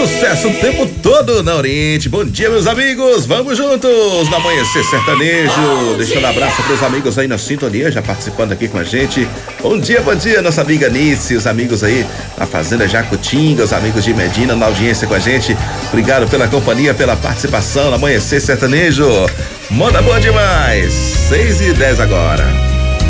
Sucesso o tempo todo na Oriente. Bom dia, meus amigos. Vamos juntos no Amanhecer Sertanejo. Deixando abraço para os amigos aí na sintonia, já participando aqui com a gente. Bom dia, nossa amiga Nice, os amigos aí na Fazenda Jacutinga, os amigos de Medina na audiência com a gente. Obrigado pela companhia, pela participação no Amanhecer Sertanejo. Moda boa demais. 6:10 agora.